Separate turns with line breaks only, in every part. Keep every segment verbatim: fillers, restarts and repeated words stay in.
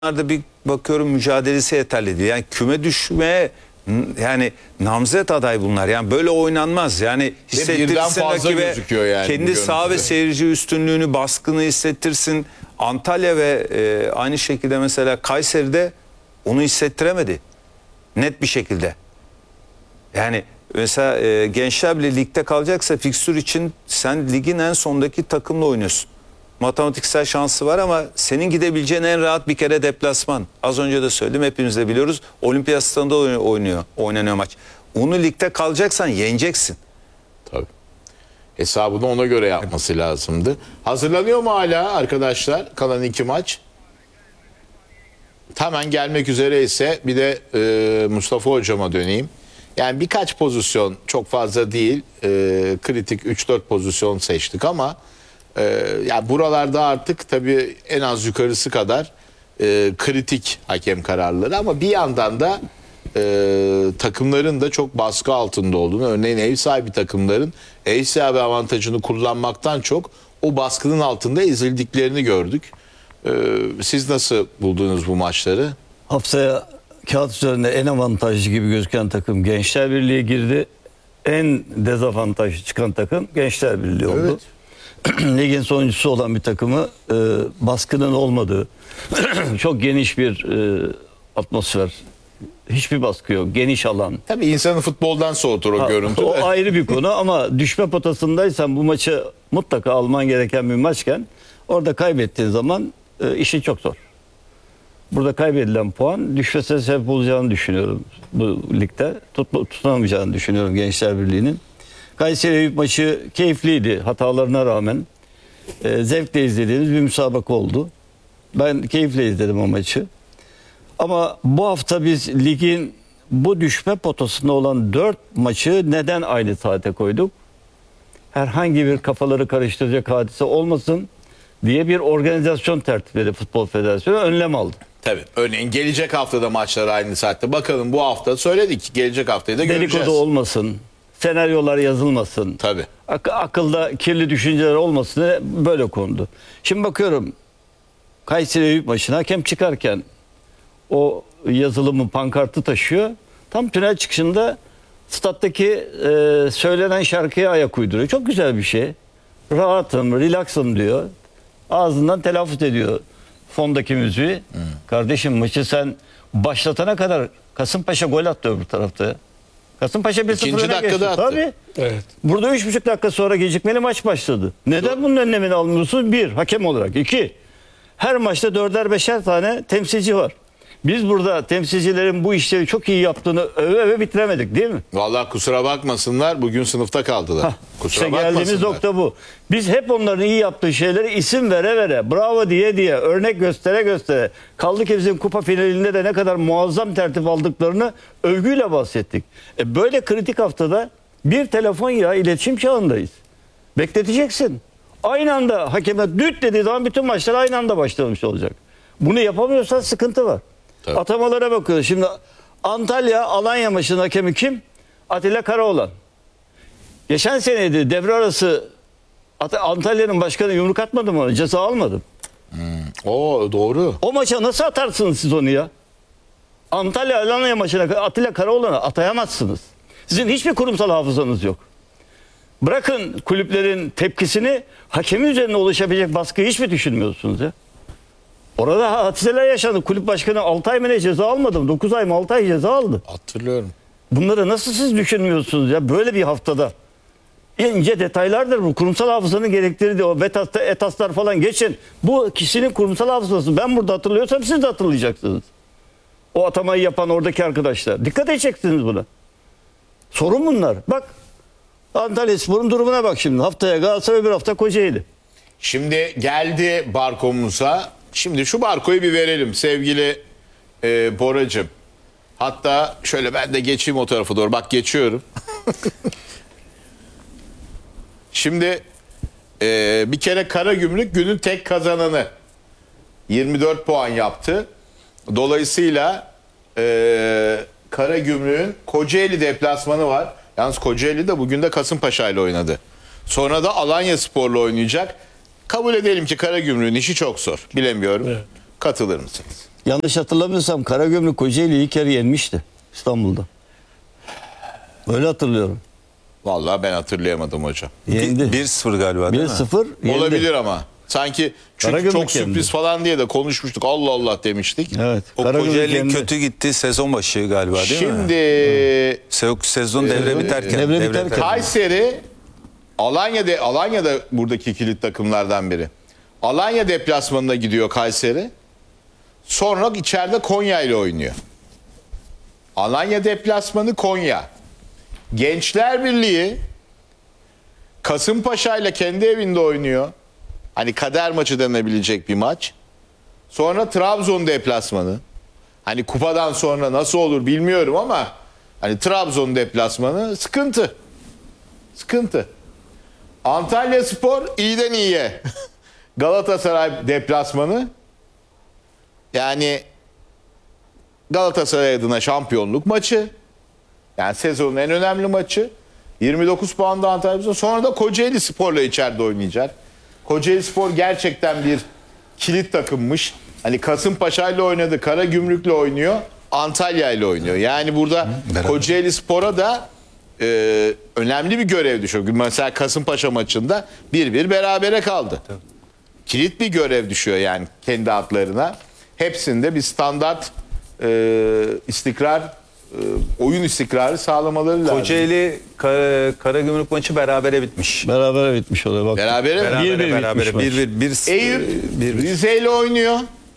da bir bakıyorum mücadelesi yeterli değil. Yani küme düşmeye yani namzet aday bunlar. Yani böyle oynanmaz. Yani hissettirsin rakibe,
yani
kendi saha ve seyirci üstünlüğünü, baskını hissettirsin. Antalya ve e, aynı şekilde mesela Kayseri'de onu hissettiremedi. Net bir şekilde. Yani mesela e, Gençler bile ligde kalacaksa fikstür için sen ligin en sondaki takımla oynuyorsun. Matematiksel şansı var ama senin gidebileceğin en rahat bir kere deplasman. Az önce de söyledim, hepimiz de biliyoruz. Olimpiyat stadında oynuyor, oynanıyor maç. Onu ligde kalacaksan yeneceksin.
Tabii. Hesabını ona göre yapması lazımdı. Hazırlanıyor mu hala arkadaşlar kalan iki maç? Hemen gelmek üzere ise bir de e, Mustafa Hocam'a döneyim. Yani birkaç pozisyon, çok fazla değil, e, kritik üç dört pozisyon seçtik ama e, yani buralarda artık tabii en az yukarısı kadar e, kritik hakem kararları, ama bir yandan da e, takımların da çok baskı altında olduğunu, örneğin ev sahibi takımların ev sahibi avantajını kullanmaktan çok o baskının altında ezildiklerini gördük. E, siz nasıl buldunuz bu maçları?
Haftaya kağıt üzerinde en avantajlı gibi gözüken takım Gençler Birliği girdi. En dezavantajlı çıkan takım Gençler Birliği oldu. Evet. Ligin sonuncusu olan bir takımı e, baskının olmadığı, çok geniş bir e, atmosfer, hiçbir baskı yok, geniş alan.
Tabii insanı futboldan soğutur o ha, görüntü.
O ayrı bir konu ama düşme potasındaysan bu maçı mutlaka alman gereken bir maçken orada kaybettiğin zaman e, işi çok zor. Burada kaybedilen puan düşmesine sebep olacağını düşünüyorum bu ligde. Tut, tutunamayacağını düşünüyorum Gençler Birliği'nin. Kayseri Eyüp maçı keyifliydi hatalarına rağmen. E, zevkle izlediğimiz bir müsabaka oldu. Ben keyifle izledim o maçı. Ama bu hafta biz ligin bu düşme potasında olan dört maçı neden aynı saate koyduk? Herhangi bir kafaları karıştıracak hadise olmasın diye bir organizasyon tertipledi Futbol Federasyonu, önlem aldı.
Tabii. Örneğin gelecek haftada maçlar aynı saatte. Bakalım, bu hafta söyledik. Gelecek haftayı da göreceğiz.
Dedikodu olmasın. Senaryolar yazılmasın.
Tabii.
Ak akılda kirli düşünceler olmasın, böyle kondu. Şimdi bakıyorum Kayseri Eyüp maçına hakem çıkarken o yazılımı, pankartı taşıyor. Tam tünel çıkışında stat'taki e, söylenen şarkıya ayak uyduruyor. Çok güzel bir şey. Rahatım, relaxım diyor. Ağzından telaffuz ediyor fondaki müziği. Hmm. Kardeşim, maçı sen başlatana kadar Kasımpaşa gol attı öbür tarafta. Kasımpaşa bir sıfır öne geçti.
Attı.
Tabii.
Evet.
Burada üç buçuk dakika sonra gecikmeli maç başladı. Neden Doğru. bunun önlemini almıyorsunuz? Bir, hakem olarak. İki, her maçta dörder beşer tane temsilci var. Biz burada temsilcilerin bu işleri çok iyi yaptığını öve öve bitiremedik, değil mi?
Vallahi kusura bakmasınlar, bugün sınıfta kaldılar.
Hah,
kusura
işte geldiğimiz nokta bu. Biz hep onların iyi yaptığı şeyleri isim vere vere, bravo diye diye, örnek göstere göstere, kaldı ki bizim kupa finalinde de ne kadar muazzam tertip aldıklarını övgüyle bahsettik. E böyle kritik haftada bir telefon ya, iletişim çağındayız. Bekleteceksin. Aynı anda hakeme düt dediği zaman bütün maçlar aynı anda başlamış olacak. Bunu yapamıyorsan sıkıntı var. Tabii. Atamalara bakıyoruz. Şimdi Antalya Alanya maçının hakemi kim? Atilla Karaoğlan. Geçen seneydi, devre arası Antalya'nın başkanı yumruk atmadı mı? Ceza almadı.
Hmm. O doğru.
O maça nasıl atarsınız siz onu ya? Antalya Alanya maçına Atilla Karaoğlan'a atayamazsınız. Sizin hiçbir kurumsal hafızanız yok. Bırakın kulüplerin tepkisini, hakemi üzerine oluşabilecek baskıyı hiç mi düşünmüyorsunuz ya? Orada hadiseler yaşandı. Kulüp başkanı altı ay mı ne ceza almadı mı? dokuz ay mı altı ay ceza aldı.
Hatırlıyorum.
Bunları nasıl siz düşünmüyorsunuz ya böyle bir haftada? İnce detaylardır bu. Kurumsal hafızanın gerektirdiği o betaslar, etaslar falan geçin. Bu kişinin kurumsal hafızası. Ben burada hatırlıyorsam siz de hatırlayacaksınız. O atamayı yapan oradaki arkadaşlar. Dikkat edeceksiniz buna. Sorun bunlar. Bak Antalyaspor'un durumuna bak şimdi. Haftaya Galatasaray, bir hafta Kocaeli.
Şimdi geldi barkomuza. Şimdi şu barkoyu bir verelim sevgili e, Boracığım. Hatta şöyle ben de geçeyim o tarafa doğru. Bak geçiyorum. Şimdi e, bir kere Karagümrük günün tek kazananı. yirmi dört puan yaptı. Dolayısıyla e, Karagümrük'ün Kocaeli deplasmanı var. Yalnız Kocaeli de bugün de Kasımpaşa ile oynadı. Sonra da Alanyaspor'la oynayacak. Kabul edelim ki Karagümrük'ün işi çok zor. Bilemiyorum. Evet. Katılır mısınız?
Yanlış hatırlamıyorsam Karagümrük Kocaeli'yi ilk kere yenmişti İstanbul'da. Öyle hatırlıyorum.
Vallahi ben hatırlayamadım hocam.
Yendi.
bir sıfır galiba değil
bir
mi?
sıfır yendi.
Olabilir ama. Sanki çünkü
Karagümrük
çok sürpriz
yendi.
falan diye de konuşmuştuk. Allah Allah demiştik.
Evet.
O
Karagümrük
Kocaeli
yendi.
kötü gitti sezon başı galiba değil
Şimdi
mi? Se- Sezon devre biterken.
devre biterken.
Kayseri Alanya'da Alanya'da buradaki kilit takımlardan biri. Alanya deplasmanına gidiyor Kayseri. Sonra içeride Konya ile oynuyor. Alanya deplasmanı Konya. Gençler Birliği Kasımpaşa ile kendi evinde oynuyor. Hani kader maçı denilebilecek bir maç. Sonra Trabzon deplasmanı. Hani kupadan sonra nasıl olur bilmiyorum ama hani Trabzon deplasmanı sıkıntı. Sıkıntı. Antalyaspor iyiden iyiye. Galatasaray deplasmanı. Yani Galatasaray adına şampiyonluk maçı. Yani sezonun en önemli maçı. yirmi dokuz puanda Antalyaspor. Sonra da Kocaeli Spor'la içeride oynayacak. Kocaeli Spor gerçekten bir kilit takımmış. Hani Kasımpaşa ile oynadı, Karagümrük'le oynuyor, Antalya ile oynuyor. Yani burada
beraber.
Kocaeli Spor'a da e, önemli bir görev düşüyor. Mesela Kasımpaşa maçında bir bir berabere kaldı. Kilit bir görev düşüyor yani kendi atlarına. Hepsinde bir standart e, istikrar, e, oyun istikrarı sağlamaları lazım.
Kocaeli Kara, Karagümrük maçı berabere bitmiş.
Berabere bitmiş oluyor. Bak.
Berabere mi?
Berabere
bir bir
berabere
bitmiş
bir bir bir
Eyüp
bir bir.
Rize ile oynuyor.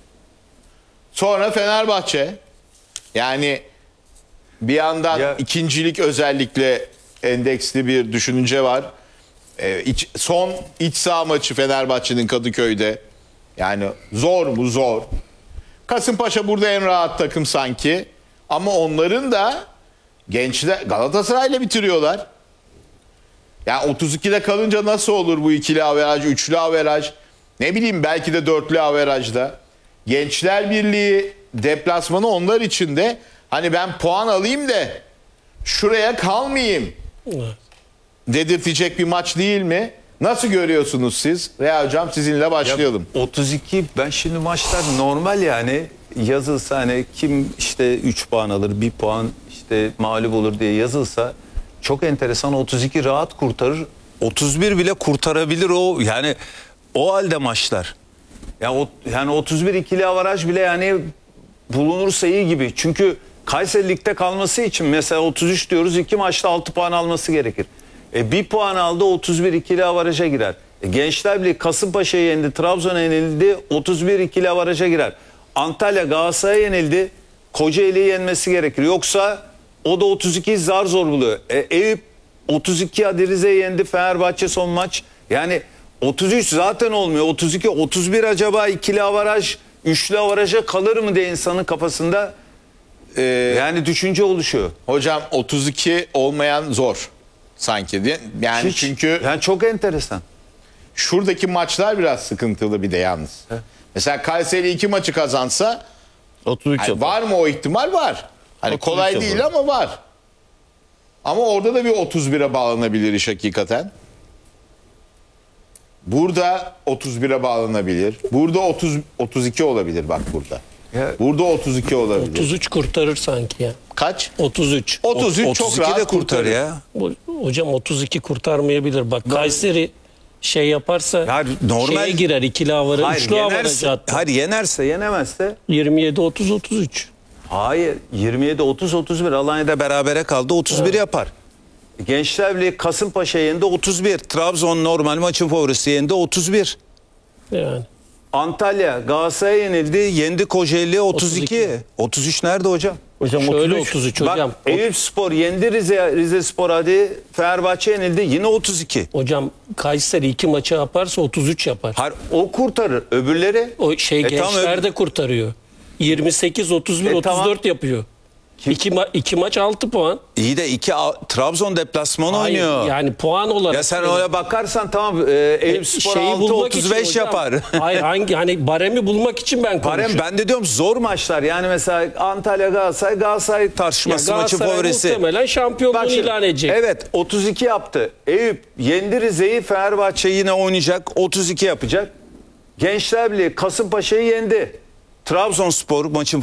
Sonra Fenerbahçe. Yani bir yandan
Ya-
ikincilik özellikle endeksli bir düşünce var. Ee, iç- son iç saha maçı Fenerbahçe'nin Kadıköy'de. Yani zor mu? Zor. Kasımpaşa burada en rahat takım sanki. Ama onların da gençler Galatasaray'la bitiriyorlar. Yani otuz ikide kalınca nasıl olur bu ikili averaj, üçlü averaj? Ne bileyim belki de dörtlü averajda. Gençler Birliği deplasmanı onlar için de hani ben puan alayım da şuraya kalmayayım dedirtecek bir maç değil mi? Nasıl görüyorsunuz siz? Reha Hocam sizinle başlayalım.
otuz iki ben şimdi maçlar normal yani yazılsa hani kim işte üç puan alır bir puan işte mağlup olur diye yazılsa çok enteresan otuz iki rahat kurtarır otuz bir bile kurtarabilir o yani o halde maçlar. Ya o, yani otuz bir ikili avaraj bile yani bulunursa iyi gibi. Çünkü Kayseri Lig'de kalması için mesela otuz üç diyoruz iki maçta altı puan alması gerekir. E bir puan aldı otuz bir ikili avaraja girer. E Gençler Birliği Kasımpaşa'yı yendi, Trabzon'a yenildi, otuz bir ikili avaraja girer. Antalya Galatasaray'a yenildi, Kocaeli'yi yenmesi gerekir. Yoksa o da otuz ikiyi zar zor buluyor. E, Eyüp otuz iki hadi Rize'yi yendi, Fenerbahçe son maç. Yani otuz üç zaten olmuyor. otuz iki, otuz bir acaba ikili avaraj, üçlü avaraja kalır mı diye insanın kafasında
Ee,
yani düşünce oluşuyor.
Hocam otuz iki olmayan zor sanki diye. Yani
Hiç.
çünkü
yani çok enteresan.
şuradaki maçlar biraz sıkıntılı bir de yalnız. Mesela Kayseri iki maçı kazansa
otuz üç
hani
yapar.
var mı o ihtimal? Var. Hani
otuz üç
kolay
yapar.
değil ama var. Ama orada da bir otuz bire bağlanabilir iş hakikaten. Burada otuz bire bağlanabilir. Burada otuz otuz iki olabilir bak burada.
Ya-
Burada otuz iki olabilir.
otuz üç kurtarır sanki ya.
Kaç?
otuz üç.
otuz üç çok
otuz iki
rahat
de kurtar
kurtarır.
ya.
Bu- Hocam otuz iki kurtarmayabilir. Bak Kayseri şey yaparsa
Ya normal-
şeye girer ikili avaraj,
Hayır
üçlü avaraj
yenerse,
hatta.
hayır yenerse yenemezse
yirmi yedi otuz otuz üç.
hayır yirmi yedi otuz otuz bir Alanya'da berabere kaldı otuz bir yapar. Gençler Birliği Kasımpaşa yendi otuz bir. Trabzon normal maçın favorisi yendi otuz bir.
Yani
Antalya Galatasaray'a yenildi yendi Kocaeli otuz iki.
otuz iki.
otuz üç nerede hocam?
Hocam
şöyle
otuz üç.
otuz üç hocam.
Bak Eyüp Spor yendi Rize, Rize Spor hadi Fenerbahçe yenildi yine otuz iki.
Hocam Kayseri iki maçı yaparsa otuz üç yapar.
Hayır, o kurtarır öbürleri.
O şey
E, tamam,
gençler
öbür-
de kurtarıyor. yirmi sekiz otuz bir
E,
otuz dört
tamam.
yapıyor. İki, ma- iki maç altı puan.
İyi de iki A- Trabzon deplasmanı
Hayır,
oynuyor.
yani puan olarak.
Ya sen öyle bakarsan tamam e, Eyüp Spor
Şeyi
altı
bulmak
otuz
için
beş
hocam-
yapar.
Hayır hangi hani baremi bulmak için ben
Barem
konuşuyorum.
ben de diyorum zor maçlar. Yani mesela Antalya Galatasaray Galatasaray
Ya
tartışması maçı
Galatasaray
favorisi.
muhtemelen şampiyonluğunu
Bak şimdi,
ilan edecek.
Evet otuz iki yaptı. Eyüp yendi Rize'yi, Fenerbahçe yine oynayacak otuz iki yapacak. Gençler Birliği Kasımpaşa'yı yendi. Trabzonspor maçın